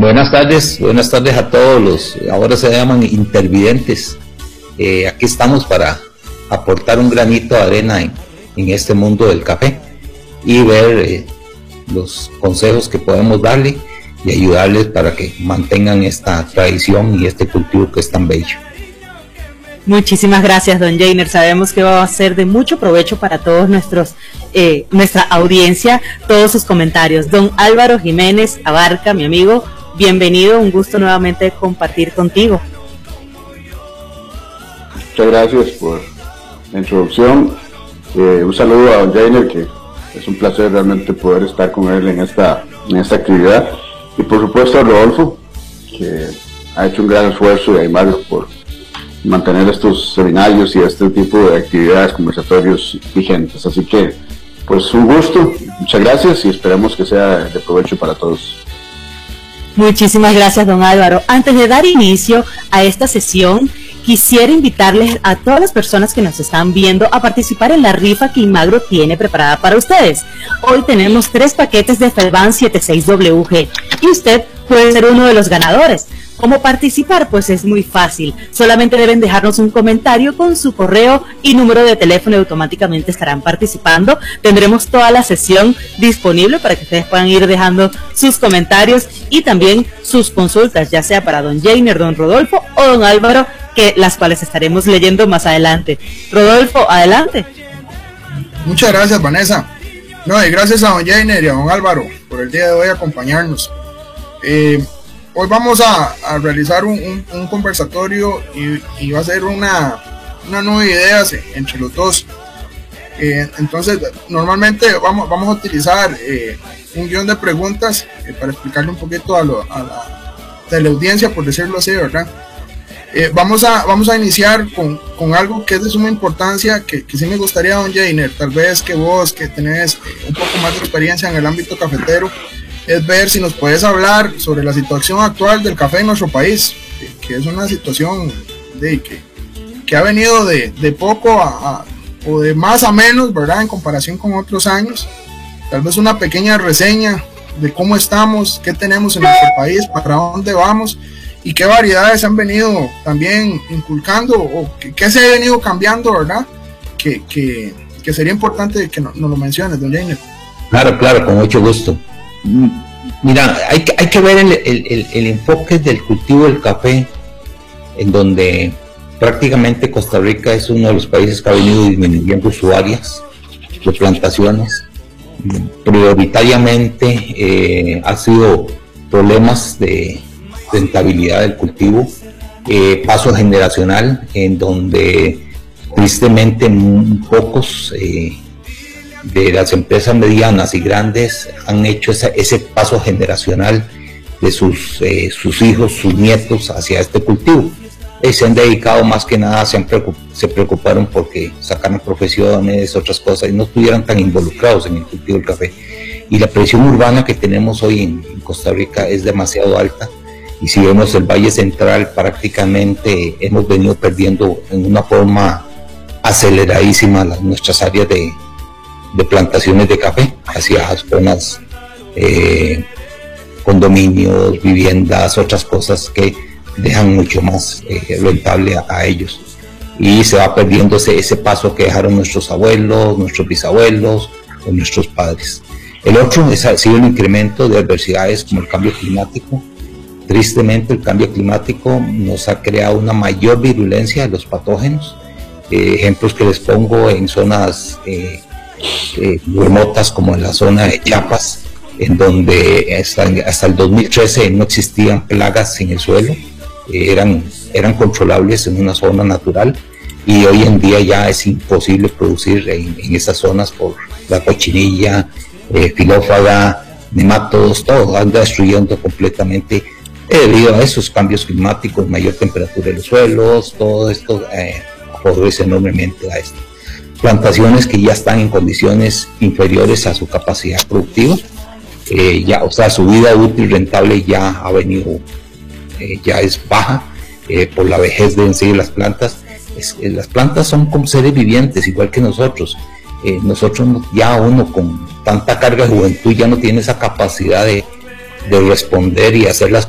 Buenas tardes a todos los, ahora se llaman intervidentes. Aquí estamos para aportar un granito de arena en este mundo del café y ver los consejos que podemos darle y ayudarles para que mantengan esta tradición y este cultivo que es tan bello. Muchísimas gracias, don Jainer. Sabemos que va a ser de mucho provecho para todos nuestra audiencia, todos sus comentarios. Don Álvaro Jiménez Abarca, mi amigo, bienvenido, un gusto nuevamente compartir contigo. Muchas gracias por la introducción. Un saludo a don Jainer, que es un placer realmente poder estar con él en esta actividad. Y por supuesto a Rodolfo, que ha hecho un gran esfuerzo, y a Mario por mantener estos seminarios y este tipo de actividades, conversatorios vigentes. Así que, pues un gusto, muchas gracias y esperemos que sea de provecho para todos. Muchísimas gracias, don Álvaro. Antes de dar inicio a esta sesión, quisiera invitarles a todas las personas que nos están viendo a participar en la rifa que Inmagro tiene preparada para ustedes. Hoy tenemos 3 paquetes de Felban 76WG y usted puede ser uno de los ganadores. ¿Cómo participar? Pues es muy fácil. Solamente deben dejarnos un comentario con su correo y número de teléfono y automáticamente estarán participando. Tendremos toda la sesión disponible para que ustedes puedan ir dejando sus comentarios y también sus consultas, ya sea para don Jainer, don Rodolfo o don Álvaro, que las cuales estaremos leyendo más adelante. Rodolfo, adelante. Muchas gracias, Vanessa. No, y gracias a don Jainer y a don Álvaro por el día de hoy acompañarnos. Hoy vamos a realizar un conversatorio y va a ser una nueva idea entre los dos. Entonces, normalmente vamos a utilizar un guión de preguntas para explicarle un poquito a la teleaudiencia, por decirlo así, ¿verdad? Vamos a iniciar con algo que es de suma importancia, que sí me gustaría, don Jainer, tal vez que vos, que tenés un poco más de experiencia en el ámbito cafetero, es ver si nos puedes hablar sobre la situación actual del café en nuestro país, que es una situación que ha venido de poco o de más a menos, ¿verdad?, en comparación con otros años. Tal vez una pequeña reseña de cómo estamos, qué tenemos en nuestro país, para dónde vamos y qué variedades han venido también inculcando o qué se ha venido cambiando, ¿verdad? Que sería importante que nos lo menciones, don Jainer. Claro, con mucho gusto. Mira, hay que ver el enfoque del cultivo del café, en donde prácticamente Costa Rica es uno de los países que ha venido disminuyendo su áreas de plantaciones. Prioritariamente ha sido problemas de rentabilidad del cultivo, paso generacional, en donde tristemente pocos de las empresas medianas y grandes han hecho ese paso generacional de sus hijos, sus nietos hacia este cultivo. Se han dedicado más que nada, se preocuparon porque sacaran profesiones, otras cosas, y no estuvieran tan involucrados en el cultivo del café. Y la presión urbana que tenemos hoy en Costa Rica es demasiado alta, y si vemos el Valle Central, prácticamente hemos venido perdiendo en una forma aceleradísima nuestras áreas de plantaciones de café hacia zonas, condominios, viviendas, otras cosas que dejan mucho más rentable a ellos, y se va perdiendo ese paso que dejaron nuestros abuelos, nuestros bisabuelos o nuestros padres. El otro ha sido el incremento de adversidades como el cambio climático. Tristemente, el cambio climático nos ha creado una mayor virulencia de los patógenos. Ejemplos que les pongo en zonas remotas, como en la zona de Chiapas, en donde hasta el 2013 no existían plagas en el suelo, eran controlables en una zona natural, y hoy en día ya es imposible producir en esas zonas por la cochinilla, filófaga, nematodos, todo anda destruyendo completamente debido a esos cambios climáticos, mayor temperatura de los suelos, todo esto favorece enormemente a esto. Plantaciones que ya están en condiciones inferiores a su capacidad productiva, su vida útil rentable ya ha venido, ya es baja por la vejez de en sí las plantas. Las plantas son como seres vivientes, igual que nosotros. Nosotros ya uno con tanta carga de juventud ya no tiene esa capacidad de responder y hacer las